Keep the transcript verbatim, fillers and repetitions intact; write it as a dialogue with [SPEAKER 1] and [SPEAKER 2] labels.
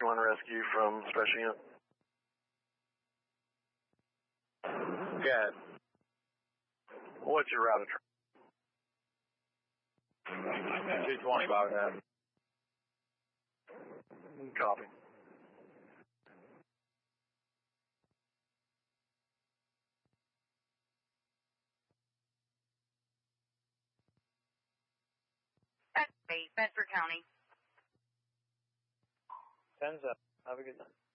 [SPEAKER 1] one rescue from Special Unit.
[SPEAKER 2] Good.
[SPEAKER 1] What's your route of
[SPEAKER 2] travel? two twenty by that.
[SPEAKER 1] Copy.
[SPEAKER 3] That's Bedford County.
[SPEAKER 2] Tens up. Have a good night.